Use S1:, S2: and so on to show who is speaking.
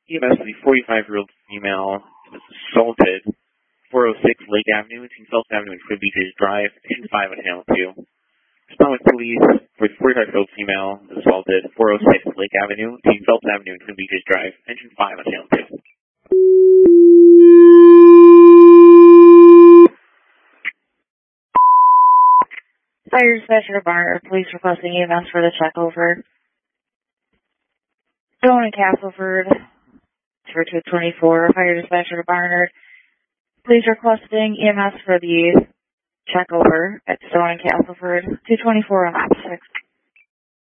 S1: EMS, the 45-year-old female was assaulted 406 Lake Avenue, between Phelps Avenue and Twin Beaches Drive, Engine 5 on Channel 2. Respond with police for the 45-year-old female was assaulted 406 Lake Avenue, between Phelps Avenue and Twin Beaches Drive, Engine 5 on Channel 2.
S2: Fire dispatcher to Barnard, police requesting EMS for the check over. Stone and Castleford for 224. Fire dispatcher to Barnard, police requesting EMS for the check over at Stone and Castleford, 224 on Op 6.